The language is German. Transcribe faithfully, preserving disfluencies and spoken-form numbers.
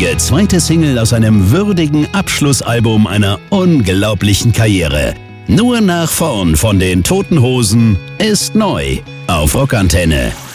traurige zweite Single aus einem würdigen Abschlussalbum einer unglaublichen Karriere. Nur nach vorn von den Toten Hosen ist neu auf Rockantenne.